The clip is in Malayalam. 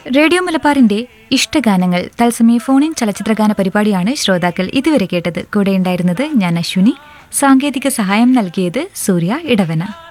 റേഡിയോ മലബാറിന്റെ ഇഷ്ടഗാനങ്ങൾ തത്സമയ ഫോണിൻ ചലച്ചിത്രഗാന പരിപാടിയാണ് ശ്രോതാക്കൾ ഇതുവരെ കേട്ടത്. കൂടെയുണ്ടായിരുന്നത് ഞാൻ അശ്വിനി. സാങ്കേതിക സഹായം നൽകിയത് സൂര്യ ഇടവന.